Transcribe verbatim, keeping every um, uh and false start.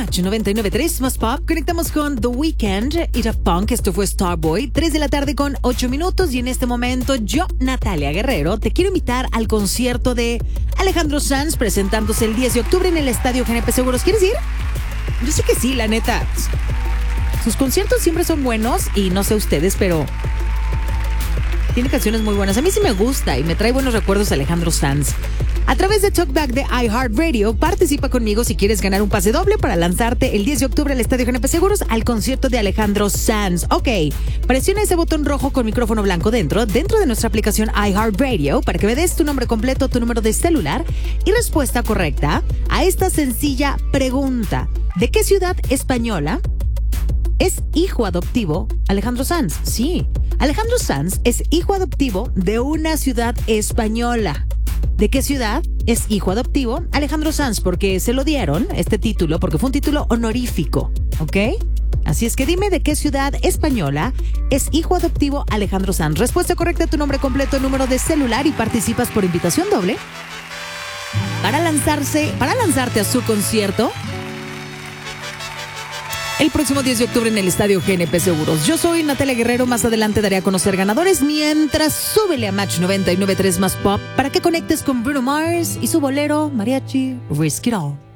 Match noventa y nueve punto tres más pop. Conectamos con The Weeknd, Eat Up Punk. Esto fue Starboy. tres de la tarde con ocho minutos. Y en este momento, yo, Natalia Guerrero, te quiero invitar al concierto de Alejandro Sanz, presentándose el diez de octubre en el Estadio G N P Seguros. ¿Quieres ir? Yo sé que sí, la neta. Sus conciertos siempre son buenos y no sé ustedes, pero tiene canciones muy buenas. A mí sí me gusta y me trae buenos recuerdos Alejandro Sanz. A través de Talkback de iHeartRadio, participa conmigo si quieres ganar un pase doble para lanzarte el diez de octubre al Estadio G N P Seguros al concierto de Alejandro Sanz. Ok, presiona ese botón rojo con micrófono blanco dentro, dentro de nuestra aplicación iHeartRadio, para que me des tu nombre completo, tu número de celular y respuesta correcta a esta sencilla pregunta. ¿De qué ciudad española es hijo adoptivo Alejandro Sanz? Sí, Alejandro Sanz es hijo adoptivo de una ciudad española. ¿De qué ciudad es hijo adoptivo Alejandro Sanz? Porque se lo dieron este título, porque fue un título honorífico, ¿ok? Así es que dime de qué ciudad española es hijo adoptivo Alejandro Sanz. Respuesta correcta, tu nombre completo, número de celular y participas por invitación doble para lanzarse, para lanzarte a su concierto el próximo diez de octubre en el Estadio G N P Seguros. Yo soy Natalia Guerrero, más adelante daré a conocer ganadores, mientras súbele a Match noventa y nueve punto tres más pop para que conectes con Bruno Mars y su bolero mariachi Risk It All.